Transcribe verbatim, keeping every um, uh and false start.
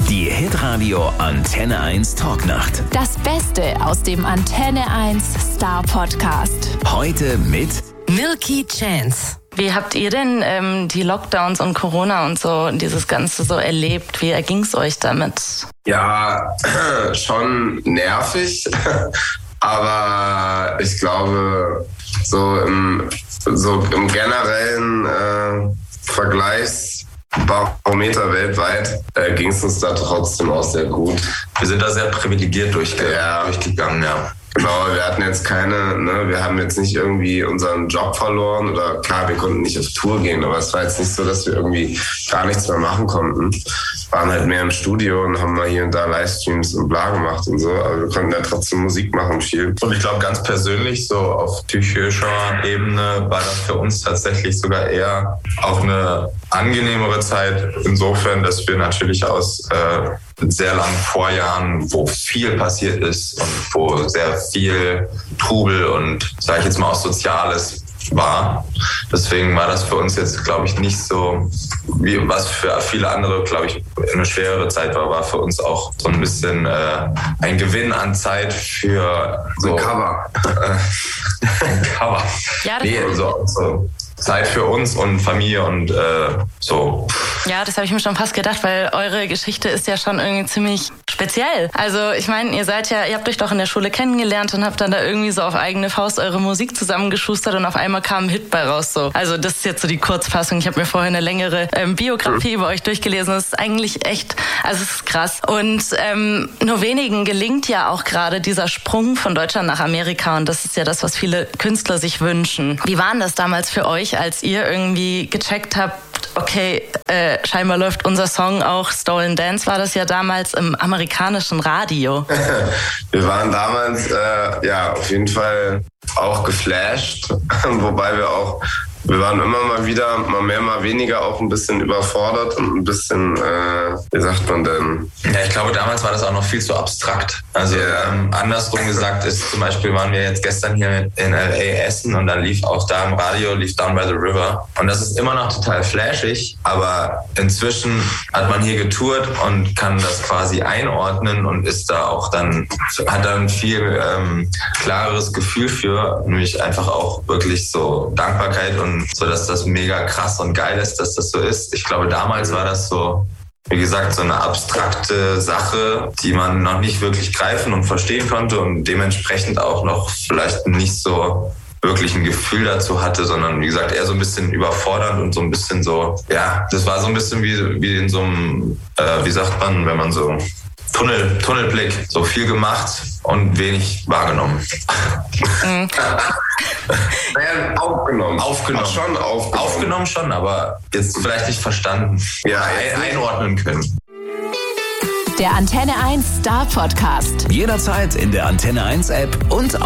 Die Hitradio Antenne eins Talknacht. Das Beste aus dem Antenne eins Star Podcast. Heute mit Milky Chance. Wie habt ihr denn ähm, die Lockdowns und Corona und so, dieses Ganze so erlebt? Wie erging es euch damit? Ja, schon nervig, aber ich glaube, so im, so im generellen äh, Vergleichsbarometer weltweit äh, ging es uns da trotzdem auch sehr gut. Wir sind da sehr privilegiert durchge- ja. durchgegangen, ja. Genau, wir hatten jetzt keine, ne, wir haben jetzt nicht irgendwie unseren Job verloren oder klar, wir konnten nicht auf Tour gehen, aber es war jetzt nicht so, dass wir irgendwie gar nichts mehr machen konnten. Waren halt mehr im Studio und haben mal hier und da Livestreams und bla gemacht und so, aber wir konnten ja trotzdem Musik machen viel. Und ich glaube ganz persönlich, so auf psychischer Ebene war das für uns tatsächlich sogar eher auch eine angenehmere Zeit, insofern, dass wir natürlich aus äh, sehr langen Vorjahren, wo viel passiert ist und wo sehr viel Trubel und, sage ich jetzt mal, auch Soziales war. Deswegen war das für uns jetzt, glaube ich, nicht so, wie was für viele andere, glaube ich, eine schwerere Zeit war, war für uns auch so ein bisschen äh, ein Gewinn an Zeit für so ein Cover. ein Cover. Ja, das nee, so, so Zeit für uns und Familie und äh, so. Ja, das habe ich mir schon fast gedacht, weil eure Geschichte ist ja schon irgendwie ziemlich speziell. Also ich meine, ihr seid ja, ihr habt euch doch in der Schule kennengelernt und habt dann da irgendwie so auf eigene Faust eure Musik zusammengeschustert und auf einmal kam ein Hit bei raus. So. Also das ist jetzt so die Kurzfassung. Ich habe mir vorher eine längere ähm, Biografie über euch durchgelesen. Das ist eigentlich echt, also es ist krass. Und ähm, nur wenigen gelingt ja auch gerade dieser Sprung von Deutschland nach Amerika und das ist ja das, was viele Künstler sich wünschen. Wie war denn das damals für euch, als ihr irgendwie gecheckt habt, okay, äh, scheinbar läuft unser Song auch, Stolen Dance war das ja damals im amerikanischen Radio. Wir waren damals äh, ja auf jeden Fall auch geflasht, wobei wir auch, wir waren immer mal wieder, mal mehr, mal weniger auch ein bisschen überfordert und ein bisschen, äh, wie sagt man denn? Ja, ich glaube, damals war das auch noch viel zu abstrakt. Also yeah. ähm, andersrum gesagt ist, zum Beispiel waren wir jetzt gestern hier in L A essen und dann lief auch da im Radio, lief Down by the River. Und das ist immer noch total flashig, aber inzwischen hat man hier getourt und kann das quasi einordnen und ist da auch dann, hat da ein viel ähm, klareres Gefühl für, nämlich einfach auch wirklich so Dankbarkeit und so, dass das mega krass und geil ist, dass das so ist. Ich glaube, damals war das so, wie gesagt, so eine abstrakte Sache, die man noch nicht wirklich greifen und verstehen konnte und dementsprechend auch noch vielleicht nicht so wirklich ein Gefühl dazu hatte, sondern wie gesagt eher so ein bisschen überfordernd und so ein bisschen so, ja, das war so ein bisschen wie, wie in so einem, äh, wie sagt man, wenn man so Tunnel, Tunnelblick, so viel gemacht und wenig wahrgenommen. Mhm. Naja, aufgenommen. Aufgenommen. Ach, schon aufgenommen. Aufgenommen schon, aber jetzt vielleicht nicht verstanden. Ja, ein, einordnen können. Der Antenne eins Star Podcast. jederzeit in der Antenne eins App und